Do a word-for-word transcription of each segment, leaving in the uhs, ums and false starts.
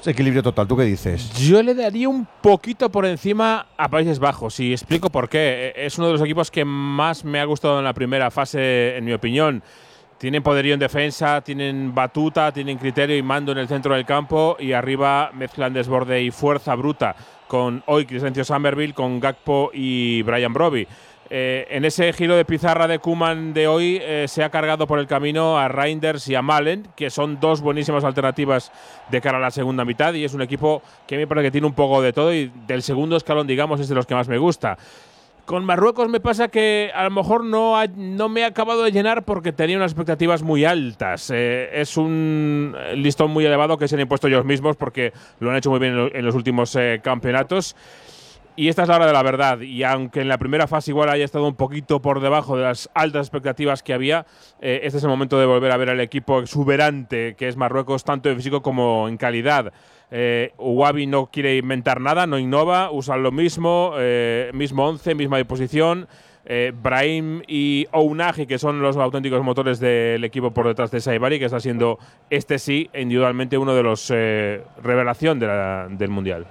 equilibrio total. ¿Tú qué dices? Yo le daría un poquito por encima a Países Bajos y explico por qué. Es uno de los equipos que más me ha gustado en la primera fase, en mi opinión. Tienen poderío en defensa, tienen batuta, tienen criterio y mando en el centro del campo y arriba mezclan desborde y fuerza bruta con hoy Crescencio Summerville, con Gakpo y Brian Brobbey. Eh, en ese giro de pizarra de Koeman de hoy eh, se ha cargado por el camino a Reinders y a Malen, que son dos buenísimas alternativas de cara a la segunda mitad, y es un equipo que me parece que tiene un poco de todo y del segundo escalón, digamos, es de los que más me gusta. Con Marruecos me pasa que a lo mejor no, ha, no me ha acabado de llenar porque tenía unas expectativas muy altas. Eh, es un listón muy elevado que se han impuesto ellos mismos porque lo han hecho muy bien en, lo, en los últimos eh, campeonatos. Y esta es la hora de la verdad, y aunque en la primera fase igual haya estado un poquito por debajo de las altas expectativas que había, eh, este es el momento de volver a ver al equipo exuberante que es Marruecos, tanto en físico como en calidad. Eh, Ouabi no quiere inventar nada, no innova, usan lo mismo, eh, mismo once, misma disposición. Eh, Brahim y Ounahi, que son los auténticos motores del equipo por detrás de Saibari, que está siendo este sí, individualmente uno de los eh, revelación de la, del Mundial.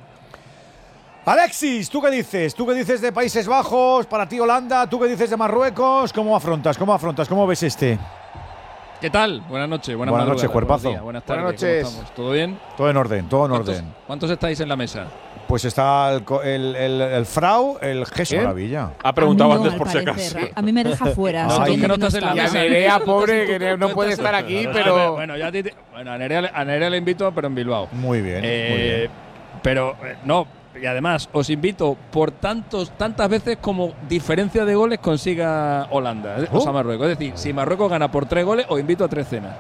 Alexis, ¿tú qué dices? ¿Tú qué dices de Países Bajos? Para ti Holanda, ¿tú qué dices de Marruecos? ¿Cómo afrontas? ¿Cómo afrontas? ¿Cómo ves este? ¿Qué tal? Buenas noches. Buenas, buenas noches, cuerpazo. Buenas, buenas tardes. Buenas noches. ¿Cómo estamos? ¿Todo bien? Todo en orden, todo en ¿Cuántos, orden. ¿Cuántos estáis en la mesa? Pues está el, el, el, el Frau, el Jesús Maravilla. Ha preguntado a mí no, antes por si acaso. A mí me deja fuera. No, tú que no estás en la Y a mesa. Nerea, pobre, que no puede estar aquí, pero… Bueno, ya te, bueno, a Nerea, a Nerea le invito, pero en Bilbao. Muy bien, Eh, muy bien. Pero, eh, no, y además os invito por tantos tantas veces como diferencia de goles consiga Holanda, eh, Oh. o sea, Marruecos. Es decir, si Marruecos gana por tres goles, os invito a tres cenas.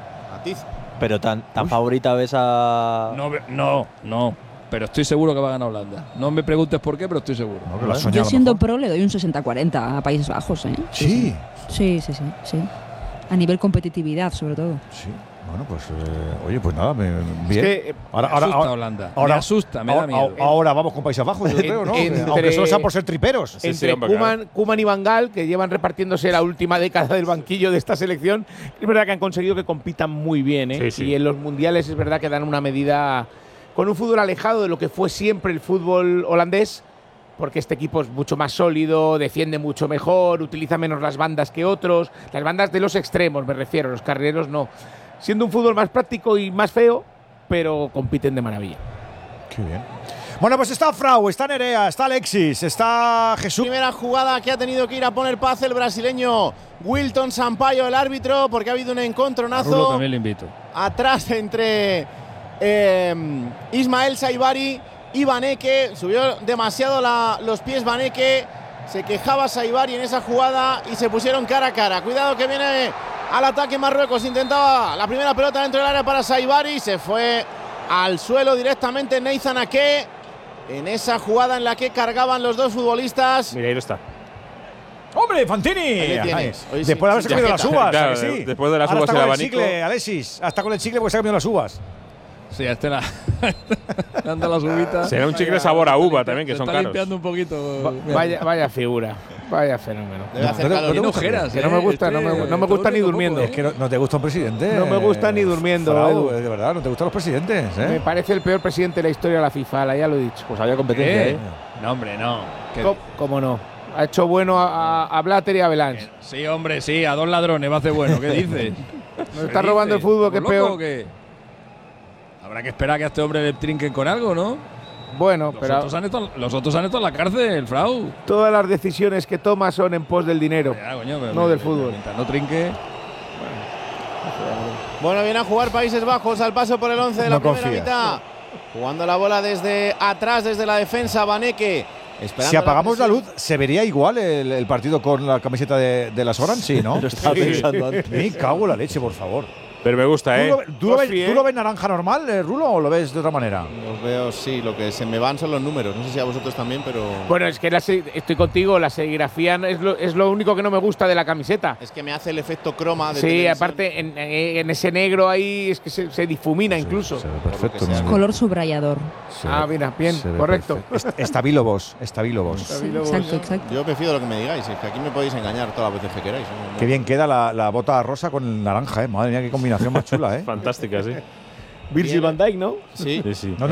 Pero tan, tan favorita ves a… No, ve- no, no. Pero estoy seguro que va a ganar Holanda. No me preguntes por qué, pero estoy seguro. No, que lo has soñado Yo a lo siendo mejor. pro le doy un sesenta cuarenta a Países Bajos, ¿eh? Sí, Sí, sí, sí, sí. A nivel competitividad, sobre todo. sí. Bueno, pues, eh, oye, pues nada, me, bien. Es que, eh, ahora, Me ahora, asusta ahora, Holanda. ahora- me asusta, me da ahora, miedo. ahora vamos con Países Bajos, yo creo, ¿no? entre- Aunque solo sea por ser triperos. Sí, sí, entre hombre, claro. Koeman, Koeman y Van Gaal, que llevan repartiéndose la última década del banquillo de esta selección, es verdad que han conseguido que compitan muy bien, ¿eh? Sí, sí. Y en los mundiales es verdad que dan una medida con un fútbol alejado de lo que fue siempre el fútbol holandés, porque este equipo es mucho más sólido, defiende mucho mejor, utiliza menos las bandas que otros, las bandas de los extremos me refiero, los carrileros no. Siendo un fútbol más práctico y más feo, pero compiten de maravilla. Qué bien. Bueno, pues está Frau, está Nerea, está Alexis, está Jesús. Primera jugada que ha tenido que ir a poner paz el brasileño Wilton Sampaio, el árbitro, porque ha habido un A Rulo encontronazo también le invito. atrás entre eh, Ismael Saibari y Vaneke. Subió demasiado la- los pies Vaneke, se quejaba Saibari en esa jugada y se pusieron cara a cara. Cuidado que viene al ataque Marruecos, intentaba la primera pelota dentro del área para Saibari, se fue al suelo directamente Neizan Ake en esa jugada en la que cargaban los dos futbolistas. Mira, ahí está. ¡Hombre, Fantini! Ahí le tienes. Ay, Hoy después sí, de haberse sin comido las chaqueta. uvas, Claro, ¿a que sí? después de las Ahora uvas está y el con el abanico. chicle, Alexis. Hasta con el chicle porque se ha comido las uvas. Sí, a este la. Dando las uvitas. Será un chicle sabor a uva también, que Se son está caros. limpiando un poquito. Va- Mira. vaya, vaya figura, vaya fenómeno. Debe hacer no te- calor. no te Tiene gusta, ojeras, que no me eh, gusta, no me- este- no me gusta ni este durmiendo. poco, Es que no, no te gusta un presidente. No me gusta ni durmiendo, Frau, Edu. de verdad, no te gustan los presidentes, Me ¿eh? parece el peor presidente de la historia de la FIFA, la ya lo he dicho. Pues había competencia, ¿Qué? ¿eh? No, hombre, no. ¿Qué? ¿Cómo, cómo no? Ha hecho bueno a, a, a Blatter y a Belans. Sí, hombre, sí, a dos ladrones va a hacer bueno. ¿Qué dices? Nos está robando el fútbol, que es ¿Estamos locos peor. o qué? Habrá que esperar a que a este hombre le trinquen con algo, ¿no? Bueno, Los, pero otros han estado, los otros han estado en la cárcel, Frau. todas las decisiones que toma son en pos del dinero. Ya, coño, pero- No del pero fútbol. Mientras no trinque. Bueno, viene a jugar Países Bajos al paso por el once de la No primera confías. mitad. Jugando la bola desde atrás, desde la defensa, Vaneke. Esperando Si apagamos la presión. luz, ¿se vería igual el, el partido con la camiseta de, de las Oran? Sí, ¿no? Lo estaba pensando antes. Me cago en la leche, por favor. Pero me gusta, ¿Tú, ¿eh? lo, tú lo ves, Coffee, tú ¿eh? lo ves naranja normal, eh, Rulo, o lo ves de otra manera? Los veo, sí, lo que se me van son los números. No sé si a vosotros también, pero. Bueno, es que la se- estoy contigo, la serigrafía no- es lo, es lo único que no me gusta de la camiseta. Es que me hace el efecto croma de Sí, televisión. aparte en, en- en ese negro ahí es que se, se difumina incluso. Se ve Por lo perfecto. que sea. ¿no? Color subrayador. Se Ah, ve- mira, bien, se ve correcto. perfecto. Est- Estabilo vos, estabilo vos. Sí, exacto, exacto. Yo prefiero lo que me digáis. Es que aquí me podéis engañar todas las veces que queráis. ¿no? Qué bien queda la, la bota rosa con el naranja, ¿eh? Madre mía, qué combinación más chula, ¿eh? Fantástica, sí. Virgil van Dijk, ¿no? Sí. Sí, sí. No,